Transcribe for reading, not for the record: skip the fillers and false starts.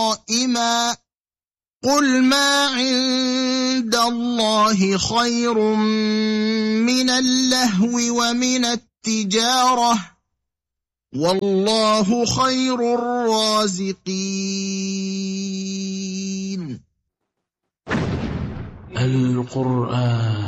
قائما قل ما عند الله خير من اللهو ومن التجارة والله خير الرازقين. القرآن